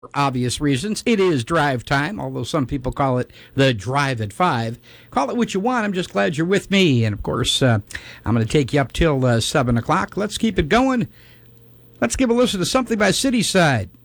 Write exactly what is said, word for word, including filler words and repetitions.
Obvious reasons. It is drive time, although some people call it the drive at five. Call it what you want. I'm just glad you're with me. And of course, uh, I'm going to take you up till uh, seven o'clock. Let's keep it going. Let's give a listen to something by Cityside.